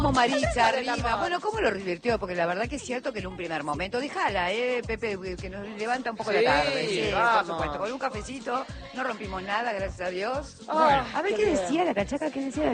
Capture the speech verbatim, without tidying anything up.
Como Maritza arriba. Bueno, ¿cómo lo revirtió? Porque la verdad que es cierto que en un primer momento, déjala, eh, Pepe, que nos levanta un poco Sí, la tarde. Sí, vamos. por supuesto. Con un cafecito, no rompimos nada, gracias a Dios. Bueno, a ver qué, qué decía la cachaca, qué decía